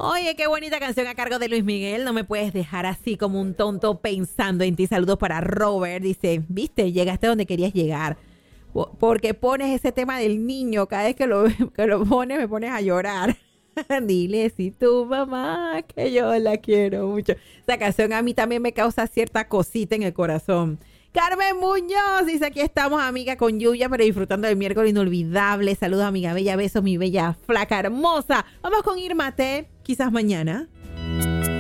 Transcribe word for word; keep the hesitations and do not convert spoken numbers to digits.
Oye, qué bonita canción a cargo de Luis Miguel. No me puedes dejar así como un tonto pensando en ti. Saludos para Robert. Dice, viste, llegaste donde querías llegar. Porque pones ese tema del niño. Cada vez que lo, que lo pones me pones a llorar. Dile si tu mamá que yo la quiero mucho. Esa canción a mí también me causa cierta cosita en el corazón. Carmen Muñoz dice, aquí estamos, amiga, con lluvia, pero disfrutando del miércoles inolvidable. Saludos, amiga bella, besos, mi bella flaca hermosa. Vamos con Irma T, quizás mañana.